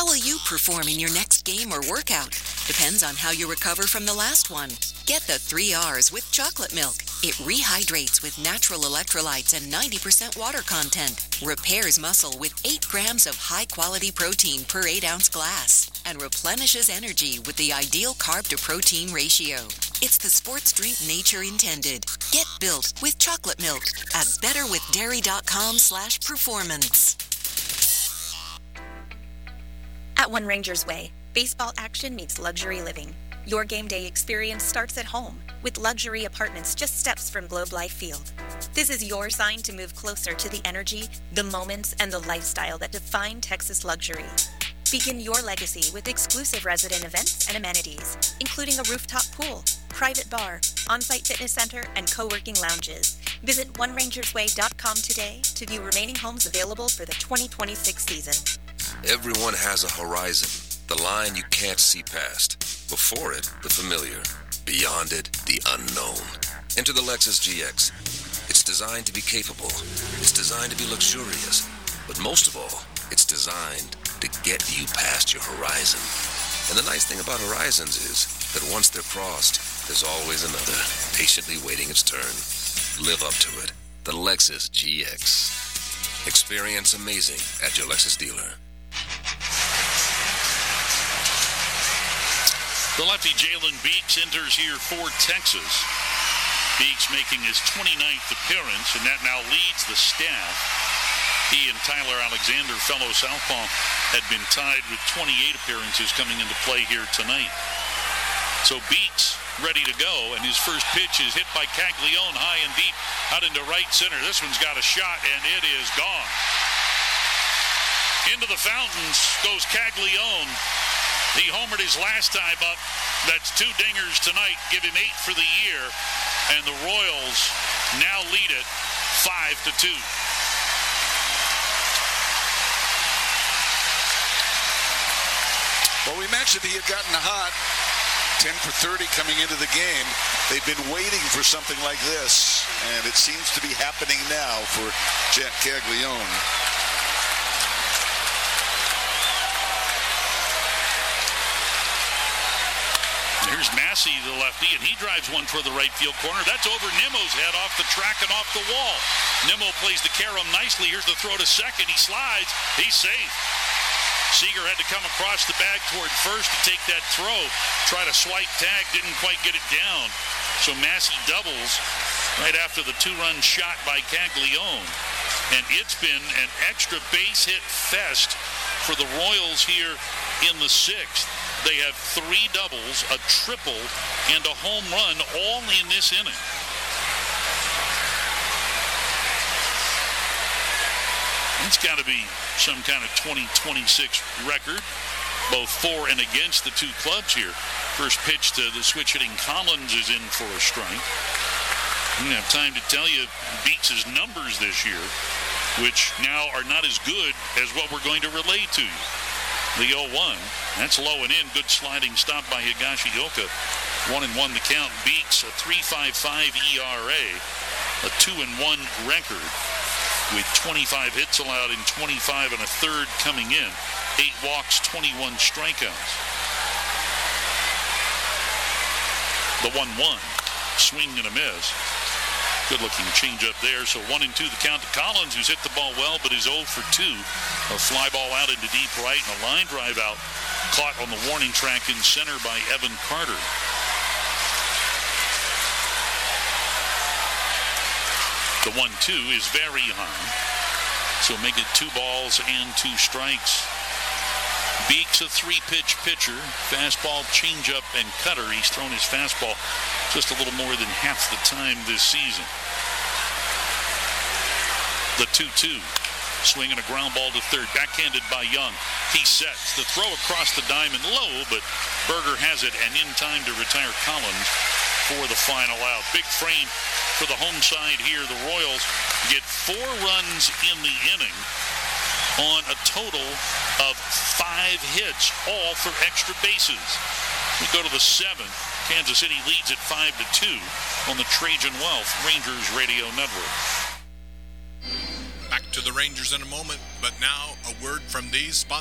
How will you perform in your next game or workout? Depends on how you recover from the last one. Get the 3 R's with chocolate milk. It rehydrates with natural electrolytes and 90% water content. Repairs muscle with 8 grams of high-quality protein per 8-ounce glass. And replenishes energy with the ideal carb-to-protein ratio. It's the sports drink nature intended. Get built with chocolate milk at betterwithdairy.com/performance. At One Rangers Way, baseball action meets luxury living. Your game day experience starts at home with luxury apartments just steps from Globe Life Field. This is your sign to move closer to the energy, the moments, and the lifestyle that define Texas luxury. Begin your legacy with exclusive resident events and amenities, including a rooftop pool, private bar, on-site fitness center, and co-working lounges. Visit onerangersway.com today to view remaining homes available for the 2026 season. Everyone has a horizon, the line you can't see past. Before it, the familiar. Beyond it, the unknown. Enter the Lexus GX. It's designed to be capable. It's designed to be luxurious. But most of all, it's designed to get you past your horizon. And the nice thing about horizons is that once they're crossed, there's always another, patiently waiting its turn. Live up to it. The Lexus GX. Experience amazing at your Lexus dealer. The lefty Jalen Beeks enters here for Texas. Beeks making his 29th appearance, and that now leads the staff. He and Tyler Alexander, fellow southpaw, had been tied with 28 appearances coming into play here tonight. So Beeks ready to go, and his first pitch is hit by Caglione high and deep out into right center. This one's got a shot, and it is gone. Into the fountains goes Caglione. He homered his last time up. That's 2 dingers tonight. Give him 8 for the year. And the Royals now lead it 5-2. Well, we mentioned he had gotten hot. 10 for 30 coming into the game. They've been waiting for something like this, and it seems to be happening now for Jack Caglione. Here's Massey, the lefty, and he drives one toward the right field corner. That's over Nimmo's head, off the track and off the wall. Nimmo plays the carom nicely. Here's the throw to second. He slides. He's safe. Seager had to come across the bag toward first to take that throw. Try to swipe tag, didn't quite get it down. So Massey doubles right after the 2-run shot by Caglione. And it's been an extra base hit fest for the Royals here in the 6th. They have 3 doubles, a triple, and a home run all in this inning. It's got to be some kind of 20-26 record, both for and against the 2 clubs here. First pitch to the switch-hitting Collins is in for a strike. We don't have time to tell you Beeks' numbers this year, which now are not as good as what we're going to relay to you. The 0-1, that's low and in. Good sliding stop by Higashioka. 1-1 the count. Beeks, a 3.55 ERA, a 2-1 record with 25 hits allowed and 25 1/3 coming in. 8 walks, 21 strikeouts. The 1-1, swing and a miss. Good-looking changeup there. So 1-2 the count to Collins, who's hit the ball well, but is 0 for 2. A fly ball out into deep right and a line drive out caught on the warning track in center by Evan Carter. The 1-2 is very high. So make it 2 balls and 2 strikes. Beeks, a 3-pitch pitcher. Fastball, changeup, and cutter. He's thrown his fastball just a little more than half the time this season. The 2-2. Swinging a ground ball to third. Backhanded by Young. He sets. The throw across the diamond low, but Berger has it and in time to retire Collins for the final out. Big frame for the home side here. The Royals get 4 runs in the inning on a total of 5 hits, all for extra bases. We go to the 7th. Kansas City leads at 5-2 on the Trajan Wealth Rangers Radio Network. Back to the Rangers in a moment, but now a word from these sponsors.